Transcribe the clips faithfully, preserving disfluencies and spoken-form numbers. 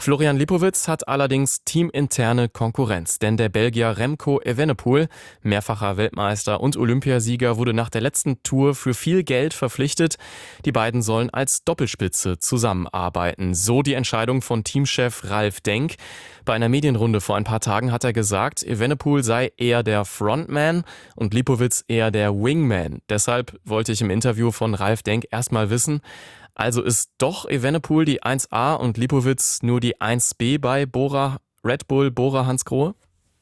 Florian Lipowitz hat allerdings teaminterne Konkurrenz, denn der Belgier Remco Evenepoel, mehrfacher Weltmeister und Olympiasieger, wurde nach der letzten Tour für viel Geld verpflichtet. Die beiden sollen als Doppelspitze zusammenarbeiten. So die Entscheidung von Teamchef Ralf Denk. Bei einer Medienrunde vor ein paar Tagen hat er gesagt, Evenepoel sei eher der Frontman und Lipowitz eher der Wingman. Deshalb wollte ich im Interview von Ralf Denk erstmal wissen, also ist doch Evenepoel die eins a und Lipowitz nur die eins b bei Bora Red Bull, Bora Hansgrohe?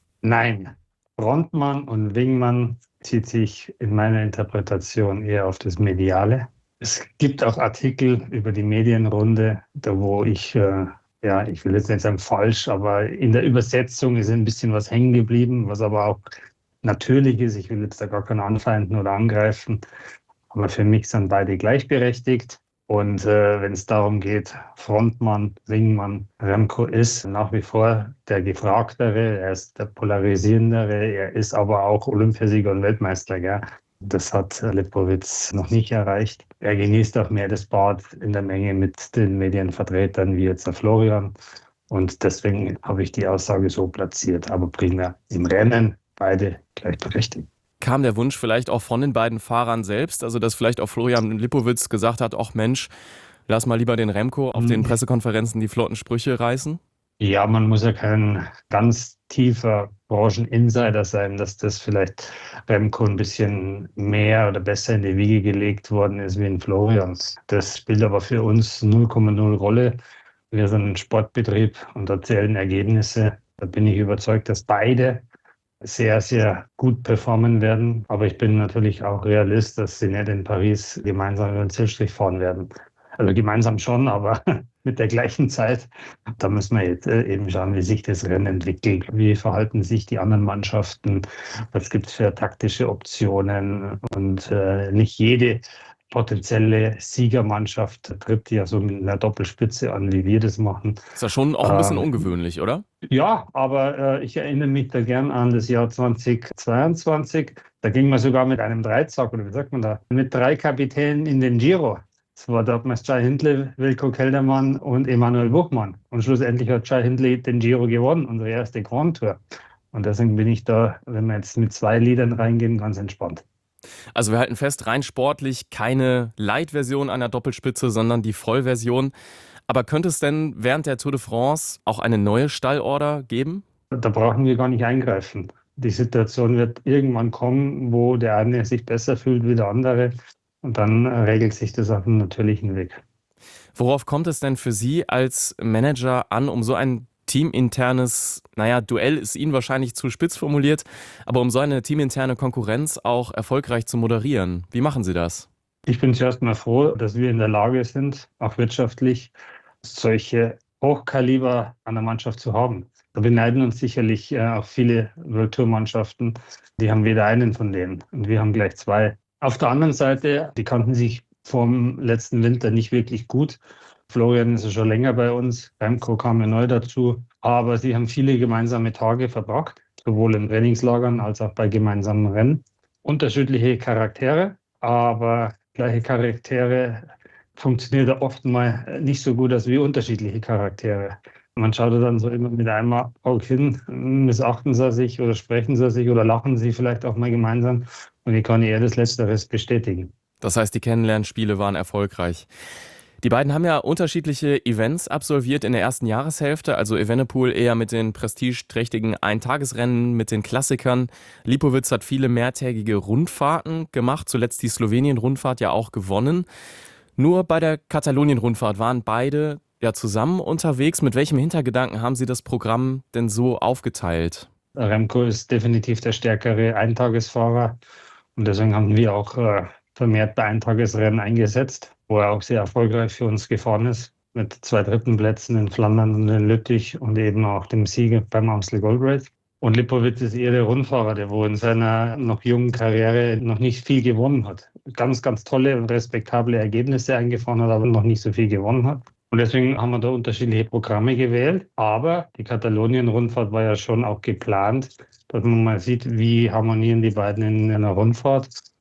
Nein, Frontmann und Wingmann zieht sich in meiner Interpretation eher auf das Mediale. Es gibt auch Artikel über die Medienrunde, da wo ich, äh, ja, ich will jetzt nicht sagen falsch, aber in der Übersetzung ist ein bisschen was hängen geblieben, was aber auch natürlich ist. Ich will jetzt da gar keinen anfeinden oder angreifen, aber für mich sind beide gleichberechtigt. Und äh, wenn es darum geht, Frontmann, Wingmann, Remco ist nach wie vor der Gefragtere, er ist der Polarisierendere, er ist aber auch Olympiasieger und Weltmeister. Gell? Das hat Lipowitz noch nicht erreicht. Er genießt auch mehr das Bad in der Menge mit den Medienvertretern wie jetzt der Florian. Und deswegen habe ich die Aussage so platziert, aber primär im Rennen beide gleichberechtigt. Kam der Wunsch vielleicht auch von den beiden Fahrern selbst, also dass vielleicht auch Florian Lipowitz gesagt hat, ach Mensch, lass mal lieber den Remco auf den Pressekonferenzen die flotten Sprüche reißen? Ja, man muss ja kein ganz tiefer Brancheninsider sein, dass das vielleicht Remco ein bisschen mehr oder besser in die Wiege gelegt worden ist wie in Florian. Das spielt aber für uns null Komma null Rolle. Wir sind ein Sportbetrieb und da zählen Ergebnisse. Da bin ich überzeugt, dass beide sehr, sehr gut performen werden. Aber ich bin natürlich auch Realist, dass sie nicht in Paris gemeinsam über den Zielstrich fahren werden. Also gemeinsam schon, aber mit der gleichen Zeit. Da müssen wir jetzt eben schauen, wie sich das Rennen entwickelt. Wie verhalten sich die anderen Mannschaften? Was gibt es für taktische Optionen? Und äh, nicht jede potenzielle Siegermannschaft tritt ja so mit einer Doppelspitze an, wie wir das machen. Ist ja schon auch ein bisschen Ähm, ungewöhnlich, oder? Ja, aber äh, ich erinnere mich da gern an das Jahr zweitausendzweiundzwanzig. Da ging man sogar mit einem Dreizack, oder wie sagt man da, mit drei Kapitänen in den Giro. Das war damals Jai Hindley, Wilco Kelderman und Emanuel Buchmann. Und schlussendlich hat Jai Hindley den Giro gewonnen, unsere erste Grand Tour. Und deswegen bin ich da, wenn wir jetzt mit zwei Liedern reingehen, ganz entspannt. Also wir halten fest, rein sportlich keine Light-Version einer Doppelspitze, sondern die Vollversion. Aber könnte es denn während der Tour de France auch eine neue Stallorder geben? Da brauchen wir gar nicht eingreifen. Die Situation wird irgendwann kommen, wo der eine sich besser fühlt wie der andere. Und dann regelt sich das auf einem natürlichen Weg. Worauf kommt es denn für Sie als Manager an, um so ein teaminternes, naja, Duell ist Ihnen wahrscheinlich zu spitz formuliert, aber um so eine teaminterne Konkurrenz auch erfolgreich zu moderieren? Wie machen Sie das? Ich bin zuerst mal froh, dass wir in der Lage sind, auch wirtschaftlich solche Hochkaliber an der Mannschaft zu haben. Da beneiden uns sicherlich äh, auch viele World Tour Mannschaften, die haben weder einen von denen und wir haben gleich zwei. Auf der anderen Seite, die kannten sich vom letzten Winter nicht wirklich gut. Florian ist ja schon länger bei uns, Remco kam ja neu dazu, aber sie haben viele gemeinsame Tage verbracht, sowohl in Trainingslagern als auch bei gemeinsamen Rennen. Unterschiedliche Charaktere, aber gleiche Charaktere funktioniert ja oft mal nicht so gut als wie unterschiedliche Charaktere. Man schaut dann so immer mit einem Auge hin, missachten sie sich oder sprechen sie sich oder lachen sie vielleicht auch mal gemeinsam. Und ich kann eher das Letzteres bestätigen. Das heißt, die Kennenlernspiele waren erfolgreich. Die beiden haben ja unterschiedliche Events absolviert in der ersten Jahreshälfte, also Evenepoel eher mit den prestigeträchtigen Eintagesrennen, mit den Klassikern. Lipowitz hat viele mehrtägige Rundfahrten gemacht, zuletzt die Slowenien-Rundfahrt ja auch gewonnen. Nur bei der Katalonien-Rundfahrt waren beide ja zusammen unterwegs. Mit welchem Hintergedanken haben Sie das Programm denn so aufgeteilt? Remco ist definitiv der stärkere Eintagesfahrer und deswegen haben wir auch äh, vermehrt bei Eintagesrennen eingesetzt, wo er auch sehr erfolgreich für uns gefahren ist, mit zwei dritten Plätzen in Flandern und in Lüttich und eben auch dem Sieg beim Amstel Gold Race. Und Lipowitz ist eher der Rundfahrer, der wo in seiner noch jungen Karriere noch nicht viel gewonnen hat. Ganz, ganz tolle und respektable Ergebnisse eingefahren hat, aber noch nicht so viel gewonnen hat. Und deswegen haben wir da unterschiedliche Programme gewählt. Aber die Katalonien-Rundfahrt war ja schon auch geplant, dass man mal sieht, wie harmonieren die beiden in einer Rundfahrt.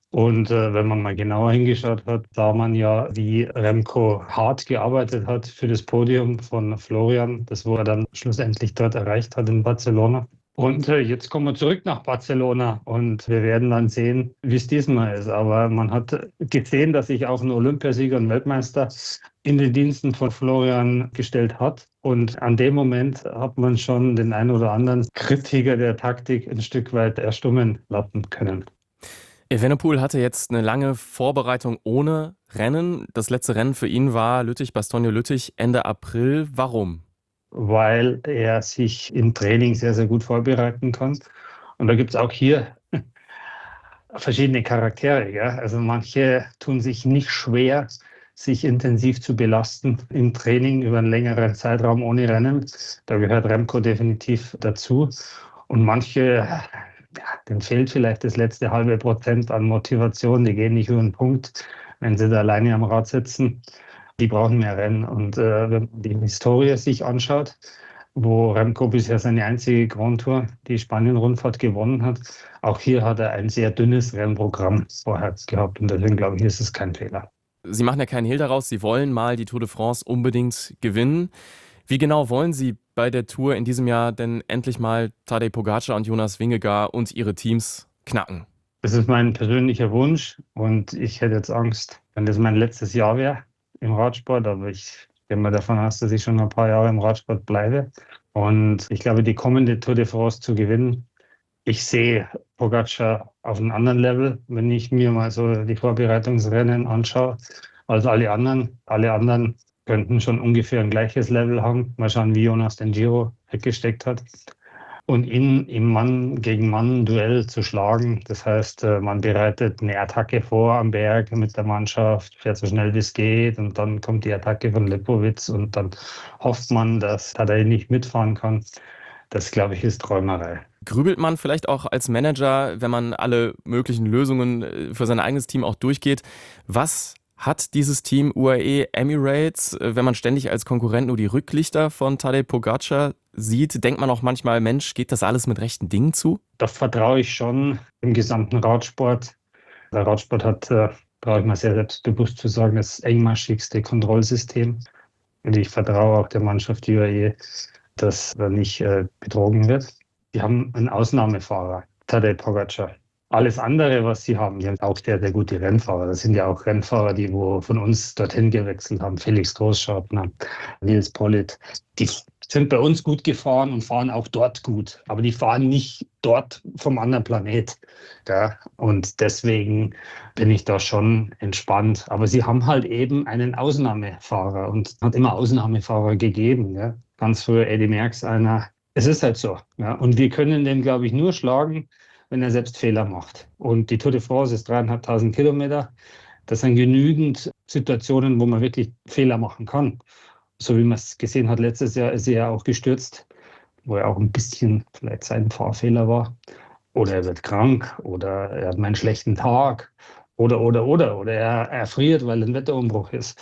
Und äh, wenn man mal genauer hingeschaut hat, sah man ja, wie Remco hart gearbeitet hat für das Podium von Florian, das wo er dann schlussendlich dort erreicht hat in Barcelona. Und äh, jetzt kommen wir zurück nach Barcelona und wir werden dann sehen, wie es diesmal ist. Aber man hat gesehen, dass sich auch ein Olympiasieger und Weltmeister in den Diensten von Florian gestellt hat. Und an dem Moment hat man schon den einen oder anderen Kritiker der Taktik ein Stück weit erstummen lassen können. Evenepoel hatte jetzt eine lange Vorbereitung ohne Rennen. Das letzte Rennen für ihn war Lüttich-Bastogne-Lüttich Ende April. Warum? Weil er sich im Training sehr, sehr gut vorbereiten kann. Und da gibt es auch hier verschiedene Charaktere. Ja? Also manche tun sich nicht schwer, sich intensiv zu belasten im Training über einen längeren Zeitraum ohne Rennen. Da gehört Remco definitiv dazu. Und manche, ja, denen fehlt vielleicht das letzte halbe Prozent an Motivation. Die gehen nicht über den Punkt, wenn sie da alleine am Rad sitzen. Die brauchen mehr Rennen. Und äh, wenn man die Historie sich anschaut, wo Remco bisher seine einzige Grand Tour, die Spanien-Rundfahrt, gewonnen hat, auch hier hat er ein sehr dünnes Rennprogramm vorher gehabt. Und deswegen glaube ich, ist es kein Fehler. Sie machen ja keinen Hehl daraus, Sie wollen mal die Tour de France unbedingt gewinnen. Wie genau wollen Sie bei der Tour in diesem Jahr denn endlich mal Tadej Pogačar und Jonas Vingegaard und ihre Teams knacken? Das ist mein persönlicher Wunsch und ich hätte jetzt Angst, wenn das mein letztes Jahr wäre im Radsport, aber ich gehe mal davon aus, dass ich schon ein paar Jahre im Radsport bleibe. Und ich glaube, die kommende Tour de France zu gewinnen, ich sehe Pogačar auf einem anderen Level, wenn ich mir mal so die Vorbereitungsrennen anschaue, als alle anderen. Alle anderen könnten schon ungefähr ein gleiches Level haben. Mal schauen, wie Jonas den Giro weggesteckt hat. Und ihn im Mann-gegen-Mann-Duell zu schlagen, das heißt, man bereitet eine Attacke vor am Berg mit der Mannschaft, fährt so schnell wie es geht und dann kommt die Attacke von Lepowitz und dann hofft man, dass Tadej nicht mitfahren kann. Das, glaube ich, ist Träumerei. Grübelt man vielleicht auch als Manager, wenn man alle möglichen Lösungen für sein eigenes Team auch durchgeht? Was hat dieses Team U A E Emirates, wenn man ständig als Konkurrent nur die Rücklichter von Tadej Pogačar sieht, denkt man auch manchmal, Mensch, geht das alles mit rechten Dingen zu? Da vertraue ich schon im gesamten Radsport. Der Radsport hat, äh, brauche ich mal sehr selbstbewusst zu sagen, das engmaschigste Kontrollsystem. Und ich vertraue auch der Mannschaft U A E, dass da nicht äh, betrogen wird. Die haben einen Ausnahmefahrer, Tadej Pogačar. Alles andere, was sie haben, die haben auch sehr, sehr gute Rennfahrer. Das sind ja auch Rennfahrer, die wo von uns dorthin gewechselt haben. Felix Großschartner, Nils Politt. Die sind bei uns gut gefahren und fahren auch dort gut. Aber die fahren nicht dort vom anderen Planet. Ja, und deswegen bin ich da schon entspannt. Aber sie haben halt eben einen Ausnahmefahrer und es hat immer Ausnahmefahrer gegeben. Ja. Ganz früher Eddy Merckx einer. Es ist halt so. Ja. Und wir können den, glaube ich, nur schlagen, wenn er selbst Fehler macht. Und die Tour de France ist dreieinhalbtausend Kilometer. Das sind genügend Situationen, wo man wirklich Fehler machen kann. So wie man es gesehen hat, letztes Jahr ist er ja auch gestürzt, wo er auch ein bisschen vielleicht sein Fahrfehler war. Oder er wird krank oder er hat einen schlechten Tag oder, oder, oder. Oder er erfriert, weil ein Wetterumbruch ist.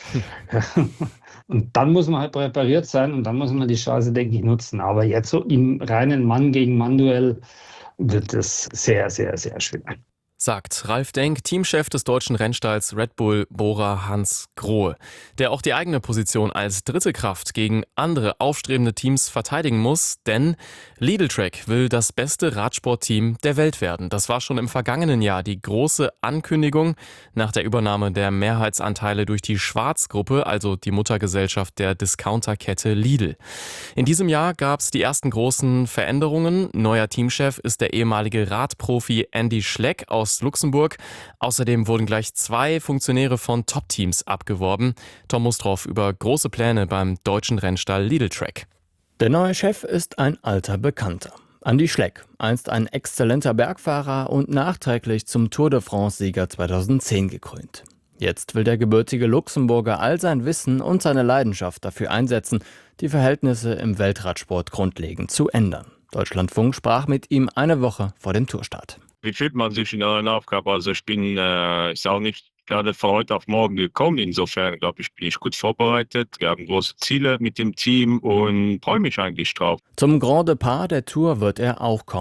Und dann muss man halt präpariert sein und dann muss man die Chance, denke ich, nutzen. Aber jetzt so im reinen Mann-gegen-Mann-Duell wird es sehr, sehr, sehr schwer. Sagt Ralf Denk, Teamchef des deutschen Rennstalls Red Bull Bora Hans Grohe, der auch die eigene Position als dritte Kraft gegen andere aufstrebende Teams verteidigen muss, denn Lidl Trek will das beste Radsportteam der Welt werden. Das war schon im vergangenen Jahr die große Ankündigung nach der Übernahme der Mehrheitsanteile durch die Schwarz-Gruppe, also die Muttergesellschaft der Discounterkette Lidl. In diesem Jahr gab es die ersten großen Veränderungen. Neuer Teamchef ist der ehemalige Radprofi Andy Schleck aus Luxemburg. Außerdem wurden gleich zwei Funktionäre von Top-Teams abgeworben. Tom Mustroff über große Pläne beim deutschen Rennstall Lidl Trek. Der neue Chef ist ein alter Bekannter. Andy Schleck, einst ein exzellenter Bergfahrer und nachträglich zum Tour de France-Sieger zweitausendzehn gekrönt. Jetzt will der gebürtige Luxemburger all sein Wissen und seine Leidenschaft dafür einsetzen, die Verhältnisse im Weltradsport grundlegend zu ändern. Deutschlandfunk sprach mit ihm eine Woche vor dem Tourstart. Wie fühlt man sich in einer Aufgabe? Also ich bin, äh, ist auch nicht gerade von heute auf morgen gekommen. Insofern, glaube ich, bin ich gut vorbereitet. Wir haben große Ziele mit dem Team und freue mich eigentlich drauf. Zum Grand Départ der Tour wird er auch kommen.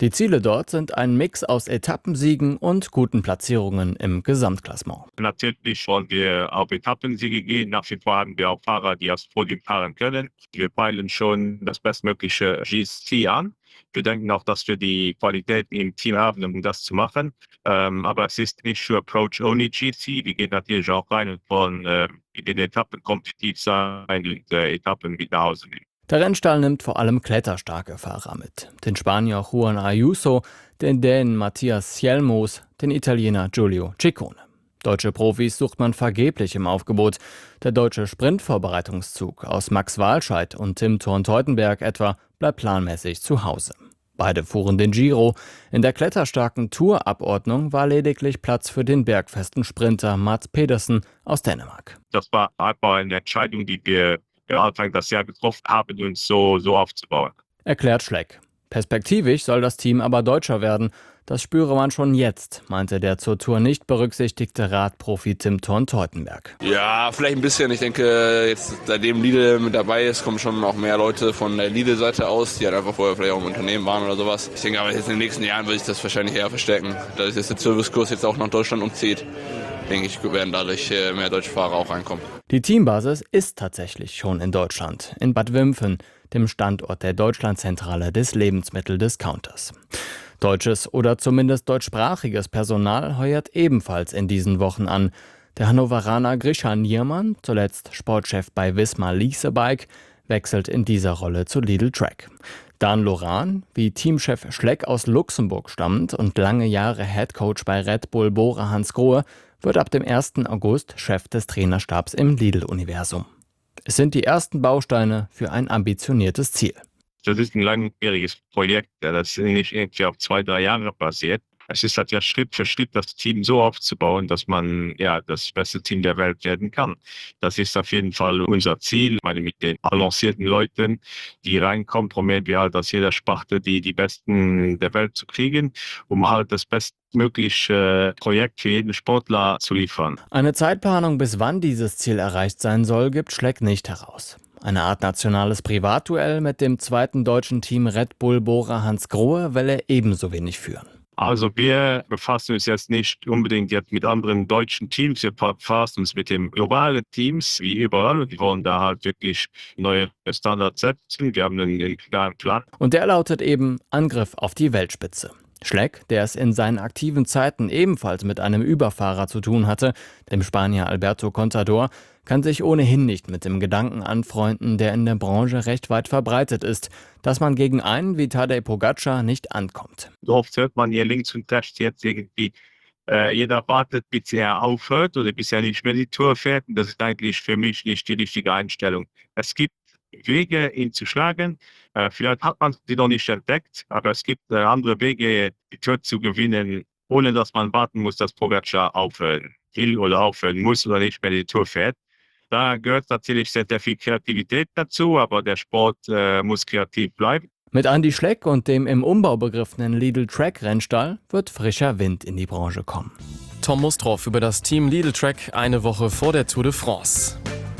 Die Ziele dort sind ein Mix aus Etappensiegen und guten Platzierungen im Gesamtklassement. Natürlich wollen wir auf Etappensiege gehen. Nach wie vor haben wir auch Fahrer, die aufs Podium fahren können. Wir peilen schon das bestmögliche G S C an. Wir denken auch, dass wir die Qualität im Team haben, um das zu machen. Ähm, aber es ist nicht für Approach Only G S C. Wir gehen natürlich auch rein und wollen äh, in den Etappen kompetitiv sein und äh, Etappen mit nach Hause nehmen. Der Rennstall nimmt vor allem kletterstarke Fahrer mit. Den Spanier Juan Ayuso, den Dänen Matthias Sjelmos, den Italiener Giulio Ciccone. Deutsche Profis sucht man vergeblich im Aufgebot. Der deutsche Sprintvorbereitungszug aus Max Walscheid und Tim Thorn-Teutenberg etwa bleibt planmäßig zu Hause. Beide fuhren den Giro. In der kletterstarken Tourabordnung war lediglich Platz für den bergfesten Sprinter Mads Pedersen aus Dänemark. Das war einfach eine Entscheidung, die wir Anfang das Jahr getroffen haben, uns so, so aufzubauen. Erklärt Schleck. Perspektivisch soll das Team aber deutscher werden. Das spüre man schon jetzt, meinte der zur Tour nicht berücksichtigte Radprofi Tim Thorn-Teutenberg. Ja, vielleicht ein bisschen. Ich denke, jetzt seitdem Lidl mit dabei ist, kommen schon auch mehr Leute von der Lidl-Seite aus, die halt einfach vorher vielleicht auch im Unternehmen waren oder sowas. Ich denke aber jetzt in den nächsten Jahren wird sich das wahrscheinlich eher verstärken. Da ist jetzt der Servicekurs jetzt auch nach Deutschland umzieht, denke ich, werden dadurch mehr deutsche Fahrer auch reinkommen. Die Teambasis ist tatsächlich schon in Deutschland, in Bad Wimpfen, dem Standort der Deutschlandzentrale des Lebensmitteldiscounters. Deutsches oder zumindest deutschsprachiges Personal heuert ebenfalls in diesen Wochen an. Der Hannoveraner Grisha Niermann, zuletzt Sportchef bei Visma Lease Bike, wechselt in dieser Rolle zu Lidl Trek. Dan Loran, wie Teamchef Schleck aus Luxemburg stammt und lange Jahre Headcoach bei Red Bull Bora Hansgrohe, wird ab dem ersten August Chef des Trainerstabs im Lidl-Universum. Es sind die ersten Bausteine für ein ambitioniertes Ziel. Das ist ein langjähriges Projekt, das nicht irgendwie auf zwei, drei Jahre passiert. Es ist halt ja Schritt für Schritt das Team so aufzubauen, dass man ja das beste Team der Welt werden kann. Das ist auf jeden Fall unser Ziel. Ich meine, mit den balancierten Leuten, die reinkommen, probieren wir halt aus jeder Sparte die, die Besten der Welt zu kriegen, um halt das bestmögliche Projekt für jeden Sportler zu liefern. Eine Zeitplanung, bis wann dieses Ziel erreicht sein soll, gibt Schleck nicht heraus. Eine Art nationales Privatduell mit dem zweiten deutschen Team Red Bull Bora Hansgrohe will er ebenso wenig führen. Also wir befassen uns jetzt nicht unbedingt jetzt mit anderen deutschen Teams, wir befassen uns mit den globalen Teams, wie überall. Wir wollen da halt wirklich neue Standards setzen. Wir haben einen klaren Plan. Und der lautet eben Angriff auf die Weltspitze. Schleck, der es in seinen aktiven Zeiten ebenfalls mit einem Überfahrer zu tun hatte, dem Spanier Alberto Contador, kann sich ohnehin nicht mit dem Gedanken anfreunden, der in der Branche recht weit verbreitet ist, dass man gegen einen wie Tadej Pogacar nicht ankommt. So oft hört man hier links und rechts jetzt irgendwie, äh, jeder wartet, bis er aufhört oder bis er nicht mehr die Tour fährt. Und das ist eigentlich für mich nicht die richtige Einstellung. Es gibt Wege, ihn zu schlagen. Äh, vielleicht hat man sie noch nicht entdeckt, aber es gibt äh, andere Wege, die Tour zu gewinnen, ohne dass man warten muss, dass Pogacar aufhören will oder aufhören muss oder nicht mehr die Tour fährt. Da gehört natürlich sehr, sehr viel Kreativität dazu, aber der Sport äh, muss kreativ bleiben. Mit Andi Schleck und dem im Umbau begriffenen Lidl Trek Rennstall wird frischer Wind in die Branche kommen. Tom Mustroff über das Team Lidl Trek eine Woche vor der Tour de France.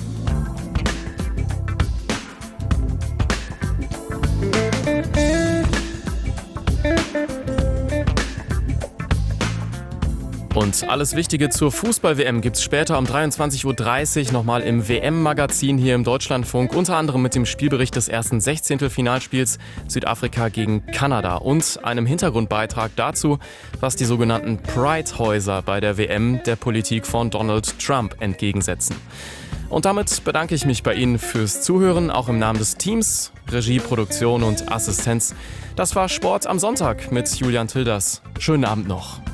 Und alles Wichtige zur Fußball-W M gibt's später um dreiundzwanzig Uhr dreißig nochmal im W M-Magazin hier im Deutschlandfunk. Unter anderem mit dem Spielbericht des ersten Sechzehntelfinalspiels Südafrika gegen Kanada und einem Hintergrundbeitrag dazu, was die sogenannten Pride-Häuser bei der W M der Politik von Donald Trump entgegensetzen. Und damit bedanke ich mich bei Ihnen fürs Zuhören, auch im Namen des Teams, Regie, Produktion und Assistenz. Das war Sport am Sonntag mit Julian Tilders. Schönen Abend noch.